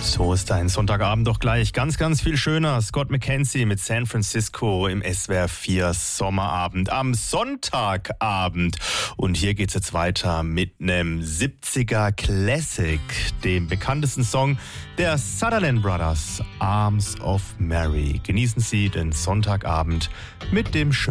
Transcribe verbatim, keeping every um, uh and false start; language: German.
So ist ein Sonntagabend doch gleich ganz, ganz viel schöner. Scott McKenzie mit San Francisco im S W R vier Sommerabend am Sonntagabend. Und hier geht's jetzt weiter mit einem siebziger Classic, dem bekanntesten Song der Sutherland Brothers, Arms of Mary. Genießen Sie den Sonntagabend mit dem schönen